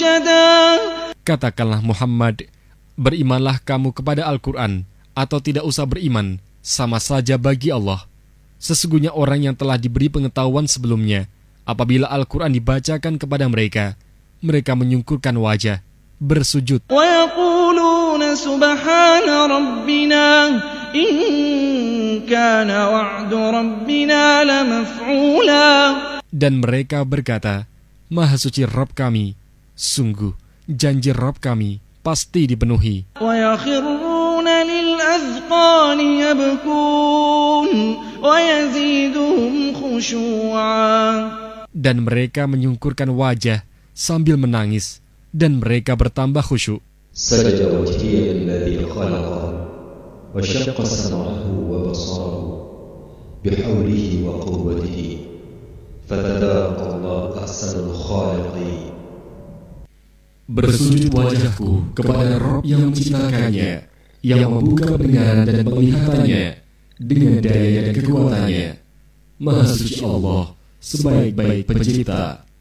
سجدا. Katakanlah Muhammad, berimanlah kamu kepada Al-Quran atau tidak usah beriman, sama saja bagi Allah. Sesungguhnya orang yang telah diberi pengetahuan sebelumnya, apabila Al-Quran dibacakan kepada mereka, mereka menyungkurkan wajah, bersujud. ويقولون سبحان ربنا إن كان وعد ربنا لمفعولا. Dan mereka berkata, Maha suci Rabb kami, sungguh janji Rabb kami pasti dipenuhi. ويخرون للأذقان يبكون ويزيدهم خشوعا. Dan mereka menyungkurkan wajah sambil menangis, dan mereka bertambah khusyuk. سجد وجهي الذي خلق وشق سمعه وبصره بحوله وقوته فتبارك الله أحسن الخالقين. Bersujud wajahku kepada Rabb yang menciptakannya, yang membuka pendengaran dan penglihatannya dengan daya dan kekuatannya. Maha suci Allah, sebaik-baik pencipta.